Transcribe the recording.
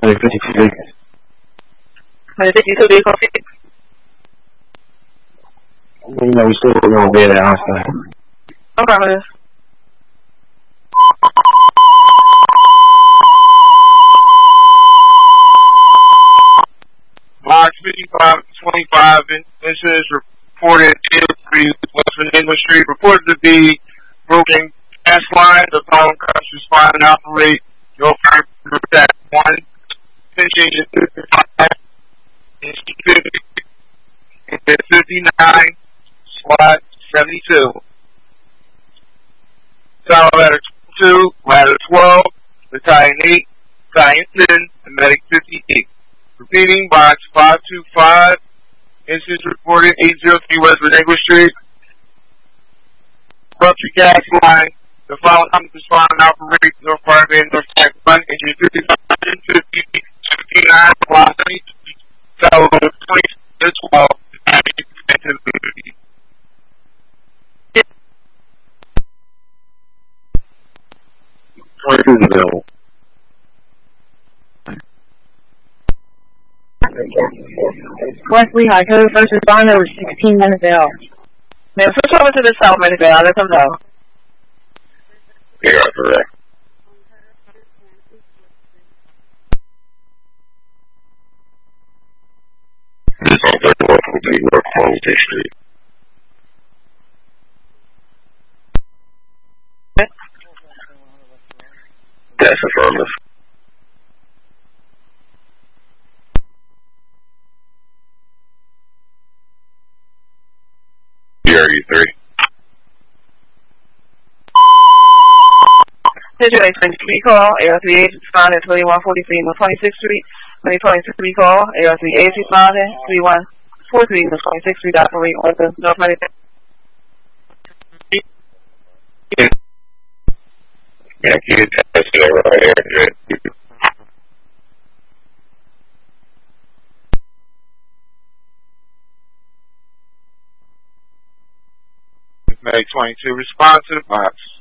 152. 152 vehicle fix. You know, we still going to be at outside. No problem. 5525 incidents reported 803 West Virginia Street, reported to be broken gas line. The following cars respond and operate your fire group at 1, finishing in 55, and 59, SWAT 72. Tower ladder 2, ladder 12, battalion 8, battalion 10, and medic 58. Repeating, box 525, incidents reported 803 West Virginia Street, ruptured gas line. The following comes to respond and operate North Fireman, North Side 1, engine 55, 50, 59, block 72, tower 20, 12, available. West Lehigh, code first responder was 16 minutes out. Now switch over to the south medical, I'll let them know. Yeah, correct. This on 31 will be North Columbia Street. That's affirmative. BRE3. Situation recall, AR-3 responded 2143 North 26th Street, 2026 recall, AR-3 responded 3143 North 26th Street, operate on the North 26th. Yeah, you test it right here. May 22, respond to the box.